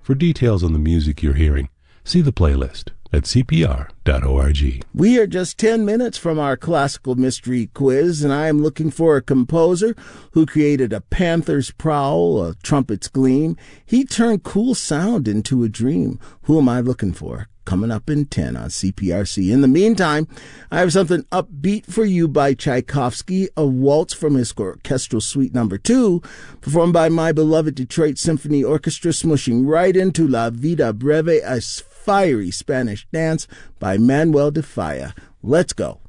For details on the music you're hearing, see the playlist at cpr.org. We are just 10 minutes from our classical mystery quiz, and I am looking for a composer who created a panther's prowl, a trumpet's gleam. He turned cool sound into a dream. Who am I looking for? Coming up in 10 on CPRC. In the meantime, I have something upbeat for you by Tchaikovsky, a waltz from his orchestral suite number 2, performed by my beloved Detroit Symphony Orchestra, smushing right into La Vida Breve, a fiery Spanish dance by Manuel de Falla. Let's go.